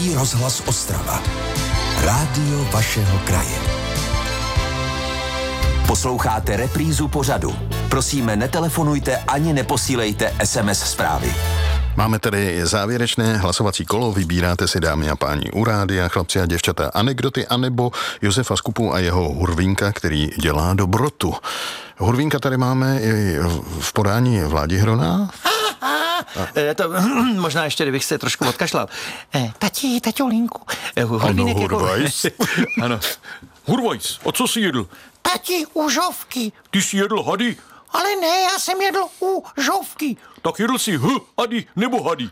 Český rozhlas Ostrava. Rádio vašeho kraje. Posloucháte reprízu pořadu. Prosíme, netelefonujte ani neposílejte SMS zprávy. Máme tady závěrečné hlasovací kolo. Vybíráte si, dámy a páni, u rádia, chlapci a děvčata, anekdoty, anebo Josefa Skupu a jeho Hurvínka, který dělá dobrotu. Hurvínka tady máme i v podání Vládi Hrona. To, možná ještě, kdybych se trošku odkašlal. Taťolínku. Ano, Hurvajs. Ano. Hurvajs, a co jsi jedl? Tati, užovky. Ty jsi jedl hady? Ale ne, já jsem jedl užovky. Tak jedl jsi hady nebo hady?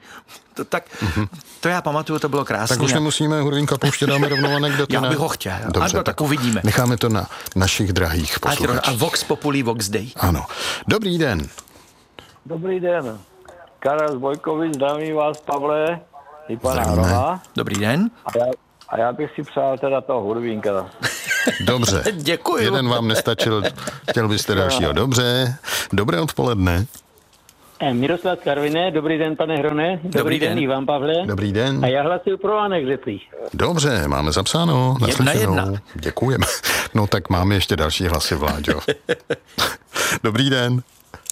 To já pamatuju, to bylo krásné. Tak už nemusíme Hurvínka pouštět, dáme rovnou anekdoty. Já bych ho chtěl. Dobře, ano, tak uvidíme. Necháme to na našich drahých posluchačích. A Vox Populi, Vox Dei. Ano. Dobrý den. Dobrý den. Karel z Bojkovic, zdravím vás, Pavle, i pana Hrona. Dobrý den. A já bych si přál teda toho Hurvínka. Dobře. Děkuji. Jeden vám nestačil, chtěl byste dalšího. Dobře. Dobré odpoledne. Miroslav Karviné, dobrý den, pane Hrone. Dobrý den, Ivan Pavle. Dobrý den. A já hlasuju pro anekdoty. Dobře, máme zapsáno. Naslyšenou. Děkujeme. No tak máme ještě další hlasy, Vláďo. Dobrý den.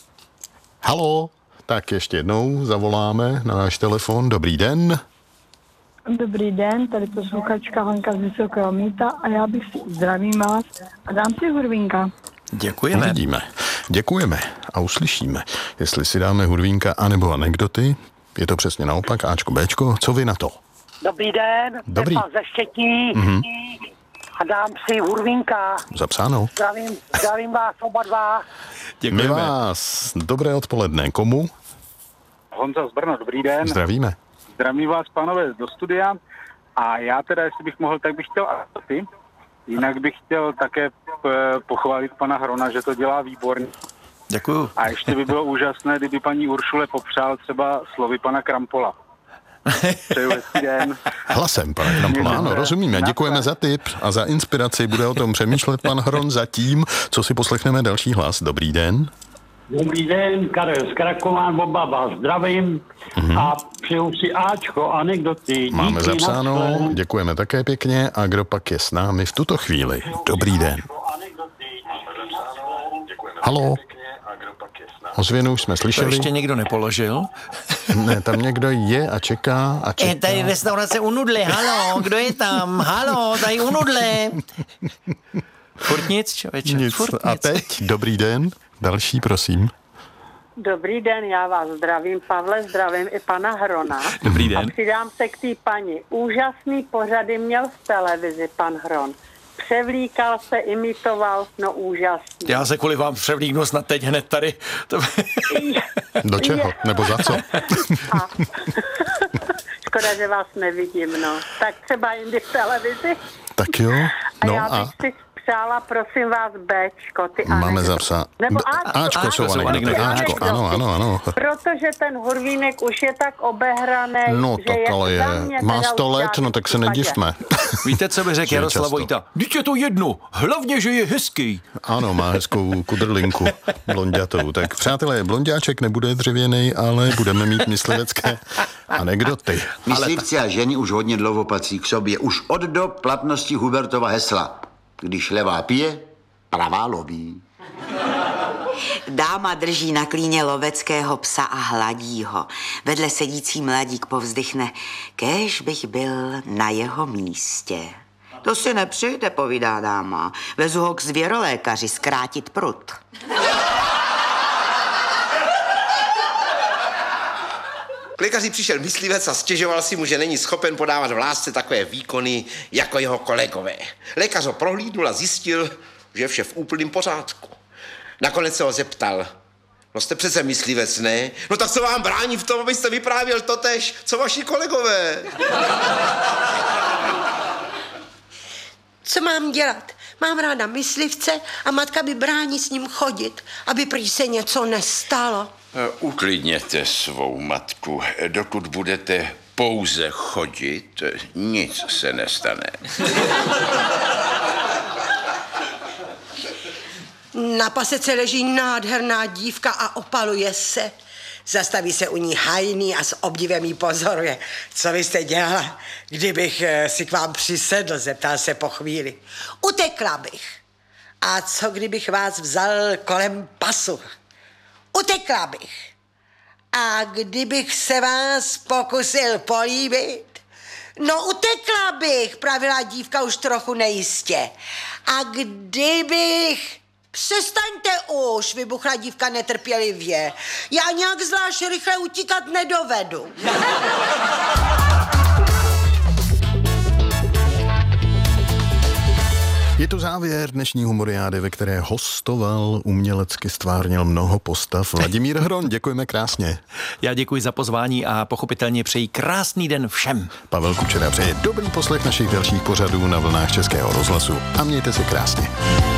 Haló. Tak ještě jednou zavoláme na náš telefon. Dobrý den. Dobrý den, tady posluchačka Hanka z Vysokého Mýta a já bych si zdravím vás a dám si Hurvínka. Děkujeme. Uvidíme. Děkujeme a uslyšíme, jestli si dáme Hurvínka anebo anekdoty. Je to přesně naopak, Ačko, Bčko, co vy na to? Dobrý den, Dobrý. Pepa ze Štětí a dám si Hurvínka. Zapsáno. Zdravím vás oba dva. Děkujeme. My vás. Dobré odpoledne. Komu? Honza z Brna, dobrý den. Zdravíme. Zdravím vás, pánové, do studia. A já teda, jestli bych mohl, tak bych chtěl anekdoty. Jinak bych chtěl také pochválit pana Hrona, že to dělá výborně. Děkuju. A ještě by bylo úžasné, kdyby paní Uršule popřál třeba slovy pana Krampola. Přeju hezký den. Hlasem, pane Krampola, ano, rozumíme. Děkujeme za tip a za inspiraci. Bude o tom přemýšlet pan Hron zatím, co si poslechneme další hlas. Dobrý den. Dobrý den, Karel z Krakova, oba vás zdravím a přeju si Ačko, anekdoty. Máme zapsáno, děkujeme také pěkně. A kdo pak je s námi v tuto chvíli? Dobrý den. Haló? Ozvěnu už jsme slyšeli. To ještě někdo nepoložil? Ne, tam někdo je a čeká a čeká. Tady restaurace u Nudle, halo, kdo je tam? Halo, tady u Nudle. Furt nic, člověče. Nic. Furt A nic. teď, dobrý den. Další, prosím. Dobrý den, já vás zdravím, Pavle, zdravím i pana Hrona. Dobrý den. A přidám se k té paní. Úžasný pořady měl v televizi pan Hron. Převlíkal se, imitoval, no úžasný. Já se kvůli vám převlíknu snad teď hned tady. Do čeho? Nebo za co? Škoda, že vás nevidím, no. Tak třeba jindy v televizi. Tak jo. A No já bych si přála, prosím vás, Bčko, ty máme anekdoty. zapsat. Nebo Ačko jsou anekdoty. Ačko, ano. Protože ten Hurvínek už je tak obehraný, No že tak ale za mě má teda 100 už let, žádný no tak se případě. nedivme. Víte, co by řekl Že je Jaroslav často. Vojta? Vždyť je to jedno, hlavně, že je hezký. Ano, má hezkou kudrlinku blonďatou. Tak přátelé, blonďáček nebude dřevěnej, ale budeme mít myslivecké anekdoty. Myslivci a ženy už hodně dlouho patří k sobě. Už od dob platnosti Hubertova hesla. Když levá pije, pravá loví. Dáma drží na klíně loveckého psa a hladí ho. Vedle sedící mladík povzdychne, kéž bych byl na jeho místě. To si nepřejte, povídá dáma. Vezu ho k zvěrolékaři zkrátit prut. K lékaři přišel myslivec a stěžoval si mu, že není schopen podávat v lásce takové výkony jako jeho kolegové. Lékař ho prohlídnul a zjistil, že je vše v úplném pořádku. Nakonec se ho zeptal, no jste přece myslivec, ne? No tak co vám brání v tom, abyste vyprávěl totéž, co vaši kolegové? Co mám dělat? Mám ráda myslivce a matka by brání s ním chodit, aby prý se něco nestalo. Uklidněte svou matku. Dokud budete pouze chodit, nic se nestane. Na pasece leží nádherná dívka a opaluje se. Zastaví se u ní hajný a s obdivem jí pozoruje. Co byste dělala, kdybych si k vám přisedl, zeptal se po chvíli. Utekla bych. A co kdybych vás vzal kolem pasu? Utekla bych. A kdybych se vás pokusil políbit? No utekla bych, pravila dívka už trochu nejistě. A kdybych... Přestaňte už, vybuchla dívka netrpělivě. Já nějak zvlášť rychle utíkat nedovedu. Je to závěr dnešní humoriády, ve které hostoval, umělecky stvárnil mnoho postav. Vladimír Hron, děkujeme krásně. Já děkuji za pozvání a pochopitelně přeji krásný den všem. Pavel Kučera přeje dobrý poslech našich dalších pořadů na vlnách Českého rozhlasu a mějte se krásně.